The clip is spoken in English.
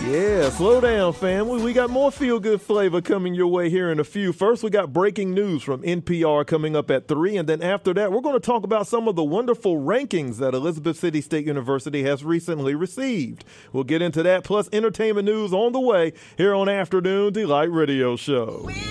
Yeah, slow down, family. We got more feel-good flavor coming your way here in a few. First, we got breaking news from NPR coming up at 3, and then after that, we're going to talk about some of the wonderful rankings that Elizabeth City State University has recently received. We'll get into that, plus entertainment news on the way here on Afternoon Delight Radio Show.